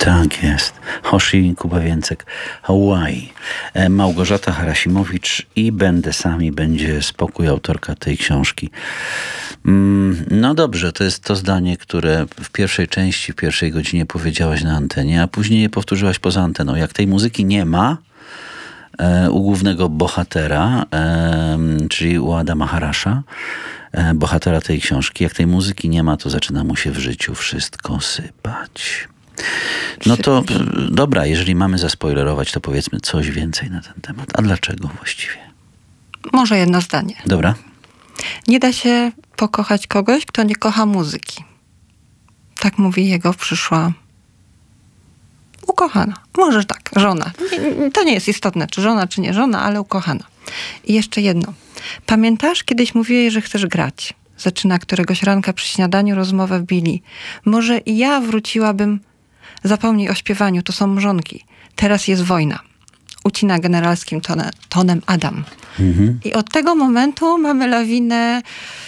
Tak jest. Hoshi Kuba-Więcek, Hawaii. Małgorzata Harasimowicz i Będę sami, będzie spokój, autorka tej książki. No dobrze, to jest to zdanie, które w pierwszej części, w pierwszej godzinie powiedziałaś na antenie, a później je powtórzyłaś poza anteną. Jak tej muzyki nie ma u głównego bohatera, czyli u Adama Harasha, bohatera tej książki, jak tej muzyki nie ma, to zaczyna mu się w życiu wszystko sypać. No to dobra, jeżeli mamy zaspoilerować, to powiedzmy coś więcej na ten temat. A dlaczego właściwie? Może jedno zdanie. Dobra. Nie da się pokochać kogoś, kto nie kocha muzyki. Tak mówi jego przyszła ukochana. Może tak, żona. To nie jest istotne, czy żona, czy nie żona, ale ukochana. I jeszcze jedno. Pamiętasz, kiedyś mówiłeś, że chcesz grać. Zaczyna któregoś ranka przy śniadaniu rozmowę w Billy. Może i ja wróciłabym. Zapomnij o śpiewaniu, to są mrzonki. Teraz jest wojna. Ucina generalskim tonem Adam. I od tego momentu mamy lawinę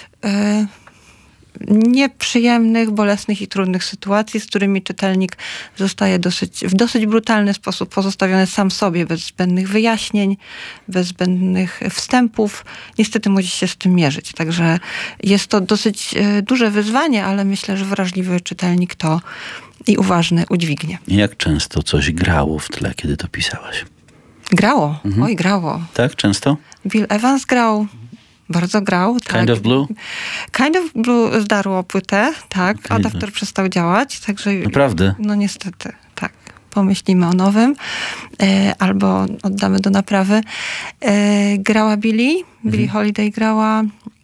nieprzyjemnych, bolesnych i trudnych sytuacji, z którymi czytelnik zostaje w dosyć brutalny sposób pozostawiony sam sobie, bez zbędnych wyjaśnień, bez zbędnych wstępów. Niestety musi się z tym mierzyć. Także jest to dosyć duże wyzwanie, ale myślę, że wrażliwy czytelnik to i uważny udźwignie. Jak często coś grało w tle, kiedy to pisałaś? Grało. Oj, grało. Tak, często? Bill Evans grał. Bardzo grał. Tak. Kind of Blue? Kind of Blue zdarło płytę, tak. Okay, adapter przestał działać, także... Naprawdę? No niestety, tak. Pomyślimy o nowym. Albo oddamy do naprawy. Grała Billie Holiday grała.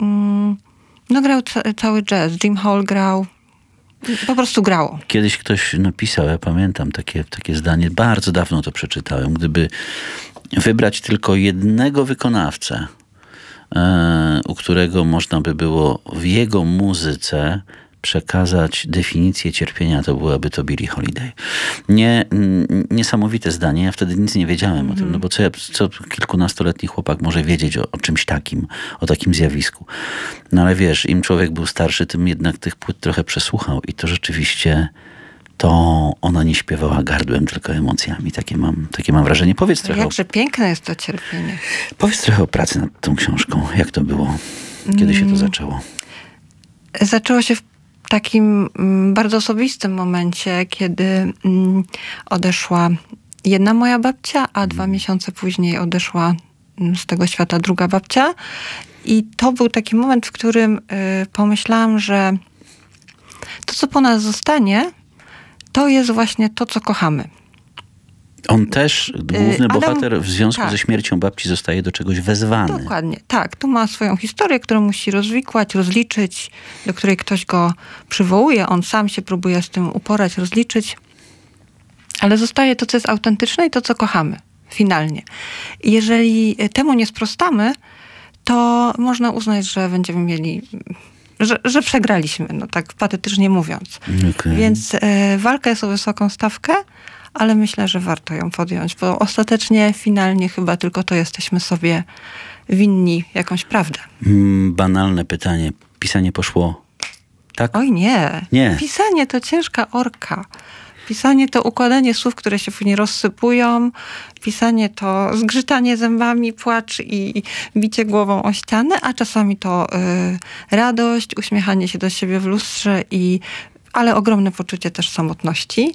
No grał cały jazz. Jim Hall grał. Po prostu grało. Kiedyś ktoś napisał, ja pamiętam takie zdanie, bardzo dawno to przeczytałem, gdyby wybrać tylko jednego wykonawcę, u którego można by było w jego muzyce przekazać definicję cierpienia, to byłaby to Billie Holiday. Niesamowite zdanie. Ja wtedy nic nie wiedziałem o tym, no bo co kilkunastoletni chłopak może wiedzieć o czymś takim, o takim zjawisku. No ale wiesz, im człowiek był starszy, tym jednak tych płyt trochę przesłuchał i to rzeczywiście to ona nie śpiewała gardłem, tylko emocjami. Takie mam wrażenie. Powiedz trochę. Jakże piękne jest to cierpienie. Powiedz trochę o pracy nad tą książką. Jak to było? Kiedy się to zaczęło? Zaczęło się w takim bardzo osobistym momencie, kiedy odeszła jedna moja babcia, a 2 miesiące później odeszła z tego świata druga babcia. I to był taki moment, w którym pomyślałam, że to, co po nas zostanie, to jest właśnie to, co kochamy. On też, główny Adam, bohater, w związku ze śmiercią babci zostaje do czegoś wezwany. Dokładnie, tak. Tu ma swoją historię, którą musi rozwikłać, rozliczyć, do której ktoś go przywołuje. On sam się próbuje z tym uporać, rozliczyć. Ale zostaje to, co jest autentyczne i to, co kochamy. Finalnie. I jeżeli temu nie sprostamy, to można uznać, że będziemy mieli... Że przegraliśmy, no tak patetycznie mówiąc. Okay. Więc walka jest o wysoką stawkę, ale myślę, że warto ją podjąć, bo ostatecznie, finalnie chyba tylko to jesteśmy sobie winni jakąś prawdę. Banalne pytanie. Pisanie poszło tak? Oj nie. Nie. Pisanie to ciężka orka. Pisanie to układanie słów, które się później rozsypują. Pisanie to zgrzytanie zębami, płacz i bicie głową o ścianę, a czasami to radość, uśmiechanie się do siebie w lustrze ale ogromne poczucie też samotności.